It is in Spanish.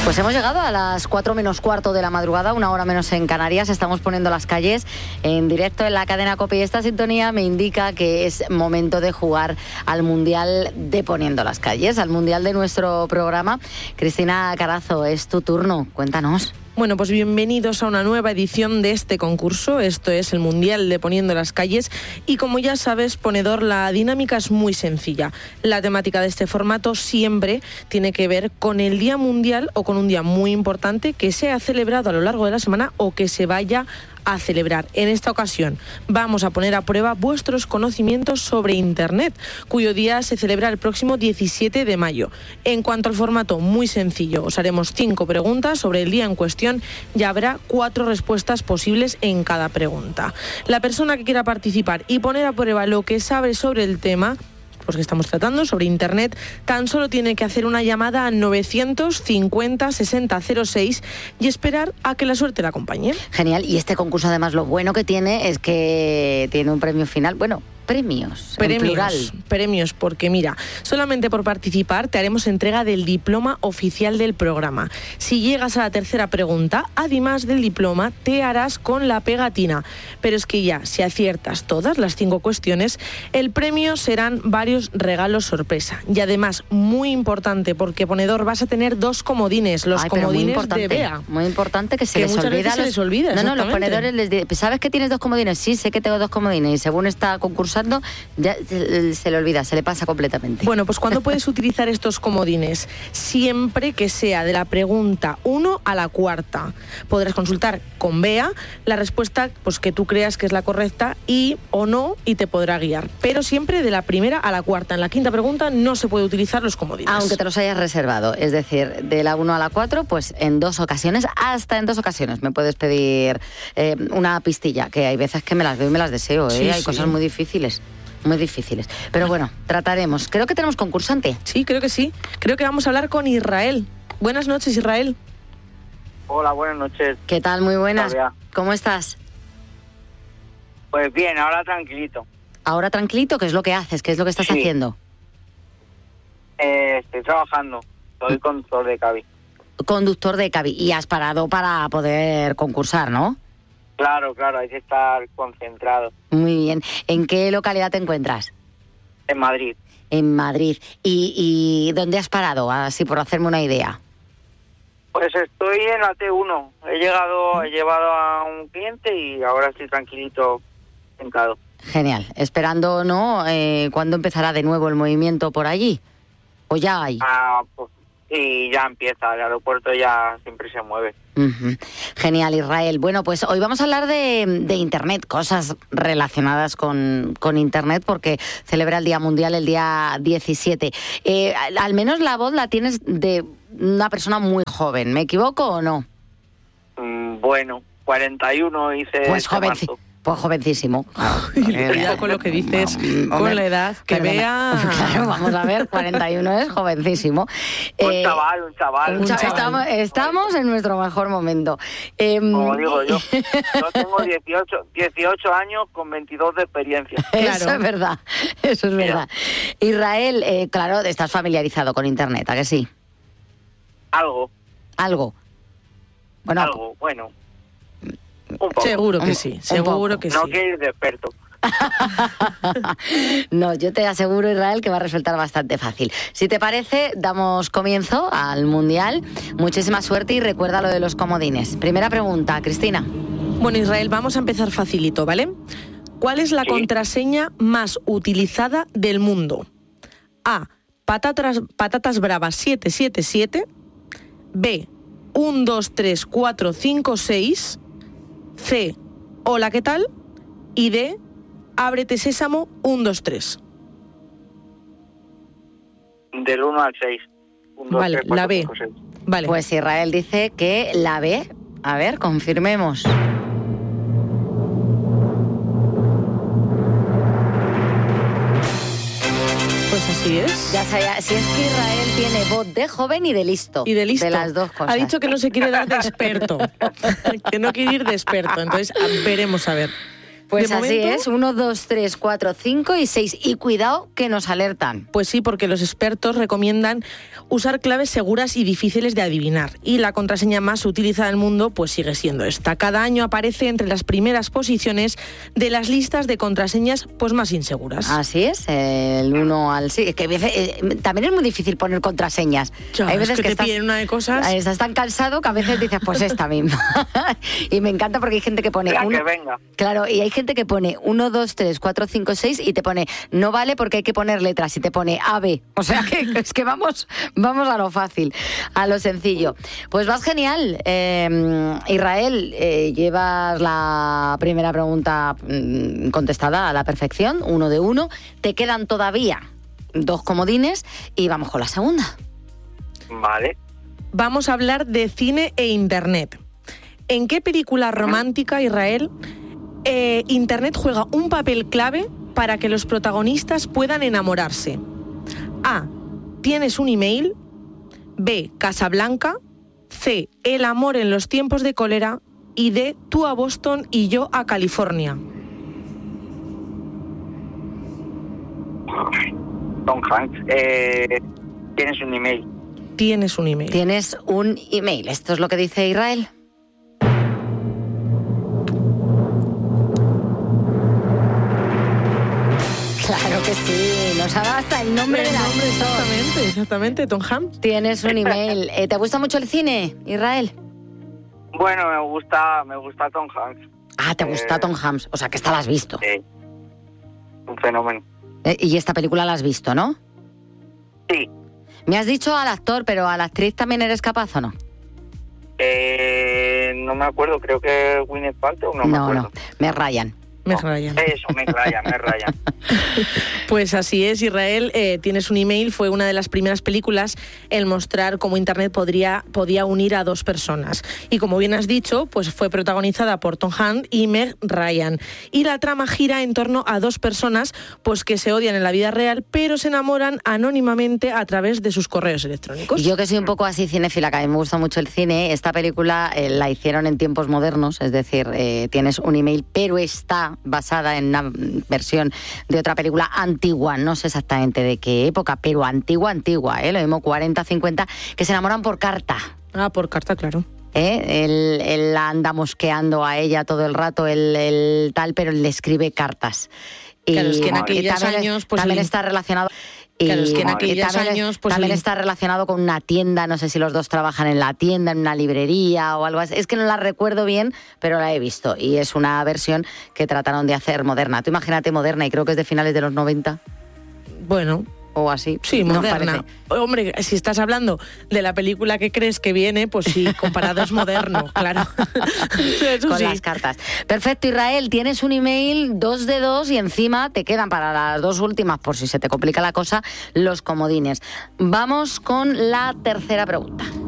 Pues hemos llegado a las 4 menos cuarto de la madrugada, 1 hora menos en Canarias. Estamos poniendo las calles en directo en la cadena COPE y esta sintonía me indica que es momento de jugar al Mundial de Poniendo las Calles, al Mundial de nuestro programa. Cristina Carazo, es tu turno, cuéntanos. Bueno, pues bienvenidos a una nueva edición de este concurso. Esto es el Mundial de Poniendo las Calles y como ya sabes, ponedor, la dinámica es muy sencilla. La temática de este formato siempre tiene que ver con el Día Mundial o con un día muy importante que se ha celebrado a lo largo de la semana o que se vaya a celebrar. En esta ocasión vamos a poner a prueba vuestros conocimientos sobre Internet, cuyo día se celebra el próximo 17 de mayo. En cuanto al formato, muy sencillo. Os haremos 5 preguntas sobre el día en cuestión y habrá 4 respuestas posibles en cada pregunta. La persona que quiera participar y poner a prueba lo que sabe sobre el tema, pues que estamos tratando, sobre Internet, tan solo tiene que hacer una llamada a 950 60 06 y esperar a que la suerte la acompañe. Genial, y este concurso además lo bueno que tiene es que tiene un premio final, bueno, premios, en plural. Premios, porque mira, solamente por participar te haremos entrega del diploma oficial del programa. Si llegas a la tercera pregunta, además del diploma, te harás con la pegatina. Pero es que ya, si aciertas todas las 5 cuestiones, el premio serán varios regalos sorpresa. Y además, muy importante, porque ponedor, vas a tener 2 comodines, los comodines de Bea. Muy importante que se les muchas olvida. Veces se les olvida, No, los ponedores les dicen, ¿sabes que tienes 2 comodines? Sí, sé que tengo 2 comodines. Y según está concursando, ya se le olvida, se le pasa completamente. Bueno, pues ¿cuándo puedes utilizar estos comodines? Siempre que sea de la pregunta 1 a la 4. Podrás consultar con Bea la respuesta pues que tú creas que es la correcta y o no, y te podrá guiar. Pero siempre de la primera a la 4. En la 5ª pregunta no se puede utilizar los comodines. Aunque te los hayas reservado. Es decir, de la 1 a la 4, pues en 2 ocasiones, hasta en 2 ocasiones, me puedes pedir una pistilla, que hay veces que me las veo y me las deseo. Sí, hay cosas muy difíciles. Muy difíciles. Pero bueno, trataremos. Creo que tenemos concursante. Sí, creo que sí. Creo que vamos a hablar con Israel. Buenas noches, Israel. Hola, buenas noches. ¿Qué tal? Muy buenas. Hola. ¿Cómo estás? Pues bien, ahora tranquilito. Ahora tranquilito, ¿qué es lo que haces? ¿Qué es lo que estás haciendo? Estoy trabajando. Soy conductor de Cabi. Conductor de Cabi. Y has parado para poder concursar, ¿no? Claro, hay que estar concentrado. Muy bien. ¿En qué localidad te encuentras? En Madrid. En Madrid. ¿Y dónde has parado? Así por hacerme una idea. Pues estoy en la T1. He llevado a un cliente y ahora estoy tranquilito, sentado. Genial. Esperando, ¿no? ¿Cuándo empezará de nuevo el movimiento por allí? ¿O ya hay? Pues sí, ya empieza. El aeropuerto ya siempre se mueve. Uh-huh. Genial, Israel. Bueno, pues hoy vamos a hablar de Internet, cosas relacionadas con Internet, porque celebra el Día Mundial el día 17. Al menos la voz la tienes de una persona muy joven, ¿me equivoco o no? Bueno, 41 hice... Pues jovencísimo. Ya con lo que dices, con la edad que perdona. Vea... Claro, vamos a ver, 41 es jovencísimo. Un chaval. Estamos en nuestro mejor momento. Como digo yo tengo 18 años con 22 de experiencia. Eso es verdad. Israel, claro, estás familiarizado con Internet, ¿a que sí? Algo. Bueno. Un poco. Seguro que sí. No quiero ir de experto. No, yo te aseguro, Israel, que va a resultar bastante fácil. Si te parece, damos comienzo al Mundial. Muchísima suerte y recuerda lo de los comodines. Primera pregunta, Cristina. Bueno, Israel, vamos a empezar facilito, ¿vale? ¿Cuál es la contraseña más utilizada del mundo? A. Patatas bravas 777. B. 1, 2, 3, 4, 5, 6. C. Hola, ¿qué tal? Y D. Ábrete sésamo 1, 2, 3. Del 1 al 6. 1, 2, vale, 3, 4, la B. 5, 6. Vale. Pues Israel dice que la B. A ver, confirmemos. Pues así es. Ya sabía, si es que Israel tiene voz de joven y de listo. Y de listo. De las dos cosas. Ha dicho que no se quiere dar de experto. Que no quiere ir de experto. Entonces, veremos a ver. Pues De así momento, es, 1, 2, 3, 4, 5 y 6. Y cuidado que nos alertan. Pues sí, porque los expertos recomiendan usar claves seguras y difíciles de adivinar. Y la contraseña más utilizada del mundo pues sigue siendo esta. Cada año aparece entre las primeras posiciones de las listas de contraseñas pues más inseguras. Así es, el 1 al 6. Es que también es muy difícil poner contraseñas. Ya, Hay veces es que te estás, piden una de cosas. estás tan cansado que a veces dices, pues esta misma. Y me encanta porque hay gente que pone... La que venga. Claro, y hay gente que pone 1, 2, 3, 4, 5, 6 y te pone, no vale porque hay que poner letras y te pone A, B. O sea que es que vamos a lo fácil, a lo sencillo. Pues vas genial. Israel, llevas la primera pregunta contestada a la perfección, 1 de 1. Te quedan todavía 2 comodines y vamos con la segunda. Vale. Vamos a hablar de cine e internet. ¿En qué película romántica, Israel, internet juega un papel clave para que los protagonistas puedan enamorarse? A. ¿Tienes un email? B. Casablanca. C. El amor en los tiempos de cólera. Y D. Tú a Boston y yo a California. Tom Hanks. ¿Tienes un email? Tienes un email. Tienes un email. Esto es lo que dice Israel. Claro que sí, nos ha dado hasta el nombre del actor. Exactamente, Tom Hanks. Tienes un email. ¿Te gusta mucho el cine, Israel? Bueno, me gusta Tom Hanks. Ah, ¿te gusta Tom Hanks? O sea, que esta la has visto. Sí. Un fenómeno. Y esta película la has visto, ¿no? Sí. Me has dicho al actor, pero a la actriz también eres capaz, ¿o no? No me acuerdo, creo que Gwyneth Paltrow, no me acuerdo. No, me rayan. Me rayan. Eso, me rayan. Pues así es, Israel, tienes un email, fue una de las primeras películas en mostrar cómo Internet podía unir a 2 personas. Y como bien has dicho, pues fue protagonizada por Tom Hanks y Meg Ryan. Y la trama gira en torno a 2 personas pues que se odian en la vida real, pero se enamoran anónimamente a través de sus correos electrónicos. Yo que soy un poco así cinéfila, que a mí me gusta mucho el cine, esta película la hicieron en tiempos modernos, es decir, tienes un email, pero está basada en una versión de otra película antigua, no sé exactamente de qué época, pero antigua, lo mismo 40, 50, que se enamoran por carta. Ah, por carta, claro. Él la anda mosqueando a ella todo el rato, el tal, pero le escribe cartas. Claro, es que en aquellos años... Pues también está relacionado... Claro, es que en aquellos años... Pues también está relacionado con una tienda, no sé si los dos trabajan en la tienda, en una librería o algo así. Es que no la recuerdo bien, pero la he visto. Y es una versión que trataron de hacer moderna. Tú imagínate moderna, y creo que es de finales de los 90. Bueno... O así. Sí, ¿no moderna. Parece? Hombre, si estás hablando de la película que crees que viene, pues sí, comparado es moderno, claro. Eso con sí. las cartas. Perfecto, Israel, tienes un email 2 de 2 y encima te quedan para las 2 últimas, por si se te complica la cosa, los comodines. Vamos con la tercera pregunta.